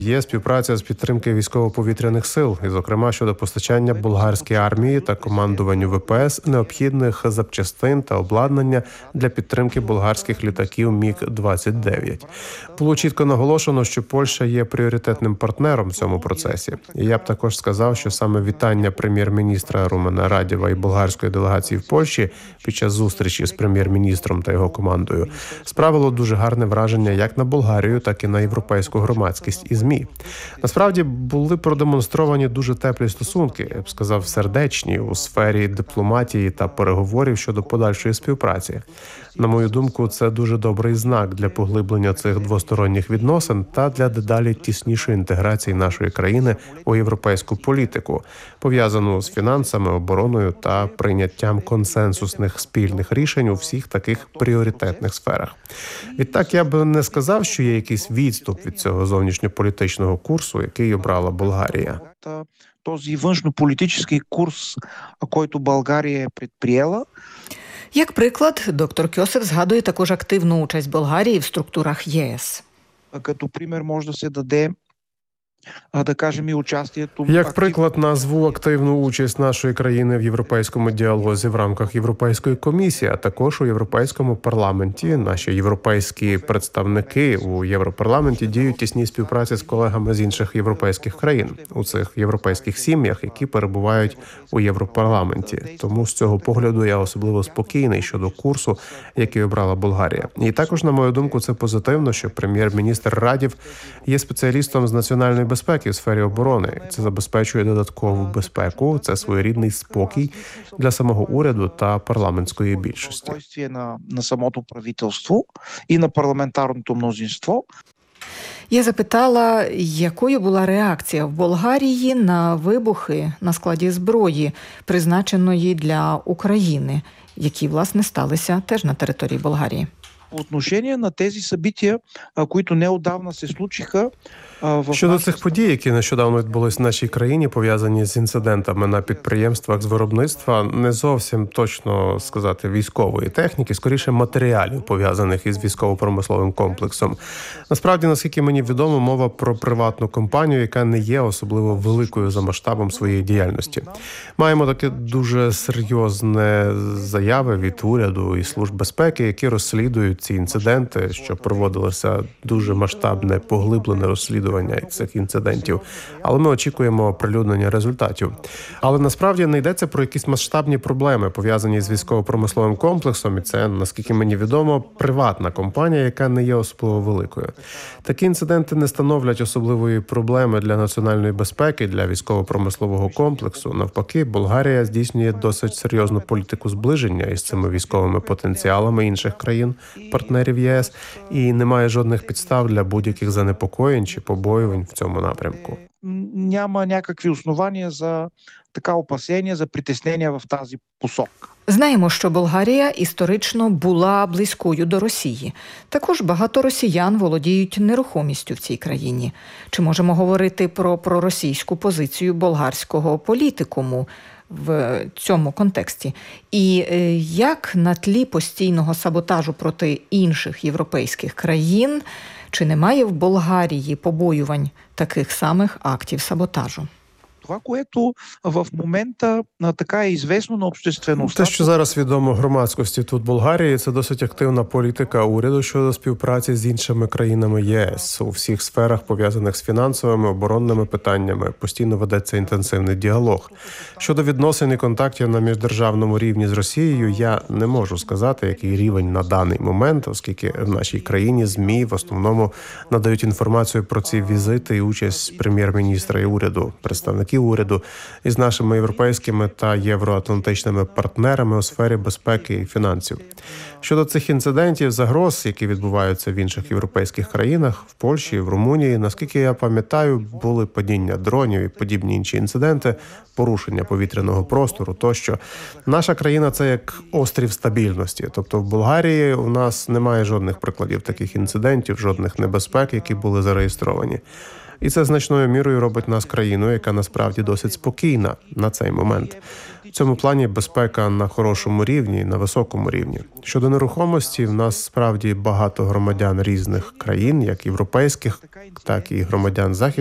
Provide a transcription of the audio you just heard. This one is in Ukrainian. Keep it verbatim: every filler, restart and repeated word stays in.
Є співпраця з підтримки військово-повітряних сил, і, зокрема, щодо постачання болгарській армії та командуванню ве пе ес необхідних запчастин та обладнання для підтримки болгарських літаків міг двадцять дев'ять. Було чітко наголошено, що Польща є пріоритетним партнером в цьому процесі. І я б також сказав, що саме вітання прем'єр-міністра Румена Радєва і болгарської делегації в Польщі під час зустрічі з прем'єр-міністром та його командою справило дуже гарне враження як на Болгарію, так і на європейську громадськість і ЗМІ. Насправді, були продемонстровані дуже теплі стосунки, я б сказав, сердечні у сфері дипломатії та переговорів щодо подальшої співпраці. На мою думку, це дуже добрий знак для поглиблення цих двосторонніх відносин та для дедалі тіснішої інтеграції нашої країни у європейську політику, пов'язану з фінансами, обороною та прийняттям консенсусних спільних рішень у всіх таких пріоритетних сферах. Відтак, я б не сказав, що є якийсь відступ від цього зовнішньополітичного курсу, який обрала Болгарія. Този външнополитический курс, който България предприела. Як приклад, доктор Кьосев згадує також активну участь Болгарії в структурах є ес. Като пример може да се даде, да кажем, і участието. Як приклад назву активну участь нашої країни в європейському діалозі в рамках Європейської комісії, а також у Європейському парламенті. Наші європейські представники у Європарламенті діють в тісній співпраці з колегами з інших європейських країн у цих європейських сім'ях, які перебувають у Європарламенті. Тому з цього погляду я особливо спокійний щодо курсу, який обрала Болгарія. І також, на мою думку, це позитивно, що прем'єр-міністр Радєв є спеціалістом з національної безпеки в сфері оборони. Це забезпечує додаткову безпеку, це своєрідний спокій для самого уряду та парламентської більшості. На, на самото правительство і на парламентарното мнозинство. Я запитала, якою була реакція в Болгарії на вибухи на складі зброї, призначеної для України, які, власне, сталися теж на території Болгарії. По отношение на тези събития, които неодавна се случиха. Щодо цих подій, які нещодавно відбулись в нашій країні, пов'язані з інцидентами на підприємствах з виробництва, не зовсім точно сказати військової техніки, скоріше матеріалів, пов'язаних із військово-промисловим комплексом. Насправді, наскільки мені відомо, мова про приватну компанію, яка не є особливо великою за масштабом своєї діяльності. Маємо таке дуже серйозне заяви від уряду і служб безпеки, які розслідують ці інциденти, що проводилося дуже масштабне, поглиблене розслідування цих інцидентів. Але ми очікуємо оприлюднення результатів. Але насправді не йдеться про якісь масштабні проблеми, пов'язані з військово-промисловим комплексом, і це, наскільки мені відомо, приватна компанія, яка не є особливо великою. Такі інциденти не становлять особливої проблеми для національної безпеки, для військово-промислового комплексу. Навпаки, Болгарія здійснює досить серйозну політику зближення із цими військовими потенціалами інших країн, партнерів є ес, і немає жодних підстав для будь-яких занепокоєнь чи побоювань в цьому напрямку. Няма някакви основания за така опасення, за притеснення в тази посока. Знаємо, що Болгарія історично була близькою до Росії. Також багато росіян володіють нерухомістю в цій країні. Чи можемо говорити про проросійську позицію болгарського політикуму в цьому контексті? І як на тлі постійного саботажу проти інших європейських країн, чи немає в Болгарії побоювань таких самих актів саботажу? Това, което в момента така є известно на общественността. Те, що зараз відомо громадськості тут Болгарії, це досить активна політика уряду щодо співпраці з іншими країнами є ес. У всіх сферах, пов'язаних з фінансовими, оборонними питаннями, постійно ведеться інтенсивний діалог. Щодо відносин і контактів на міждержавному рівні з Росією, я не можу сказати, який рівень на даний момент, оскільки в нашій країні ЗМІ в основному надають інформацію про ці візити і участь прем'єр-міністра і уряду, представників уряду із нашими європейськими та євроатлантичними партнерами у сфері безпеки і фінансів. Щодо цих інцидентів, загроз, які відбуваються в інших європейських країнах, в Польщі, в Румунії, наскільки я пам'ятаю, були падіння дронів і подібні інші інциденти, порушення повітряного простору тощо. Наша країна – це як острів стабільності. Тобто в Болгарії у нас немає жодних прикладів таких інцидентів, жодних небезпек, які були зареєстровані. І це значною мірою робить нас країною, яка насправді досить спокійна на цей момент. В цьому плані безпека на хорошому рівні, на високому рівні. Щодо нерухомості, в нас справді багато громадян різних країн, як європейських, так і громадян західних